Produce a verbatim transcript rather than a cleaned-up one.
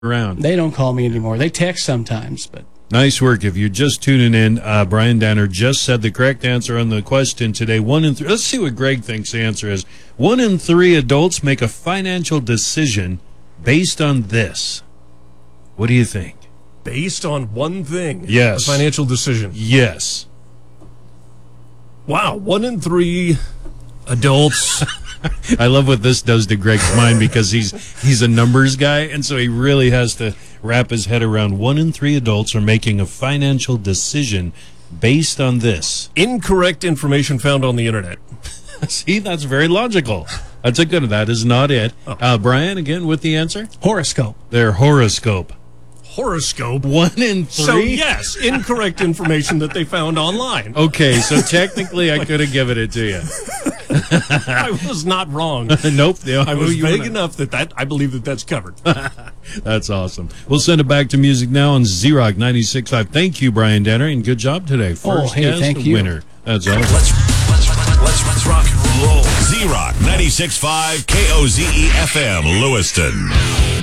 around. They don't call me anymore. They text sometimes, but... Nice work. If you're just tuning in, uh, Brian Danner just said the correct answer on the question today. One in three. Let's see what Greg thinks the answer is. One in three adults make a financial decision based on this. What do you think? Based on one thing? Yes. A financial decision? Yes. Wow. One in three adults... I love what this does to Greg's mind because he's he's a numbers guy, and so he really has to wrap his head around one in three adults are making a financial decision based on this. Incorrect information found on the internet. See, that's very logical. That's a good one. That is not it. Oh. Uh, Brian, again, with the answer? Horoscope. Their horoscope. Horoscope? One in three? So, yes, incorrect information that they found online. Okay, so technically I could have given it to you. I was not wrong. Nope. I was vague enough that, that I believe that that's covered. That's awesome. We'll send it back to music now on Z-Rock ninety-six point five. Thank you, Brian Danner, and good job today. First oh, hey, guest thank you. winner. That's awesome. Let's, let's, let's, let's rock and roll. Z-Rock ninety-six point five K O Z E F M, Lewiston.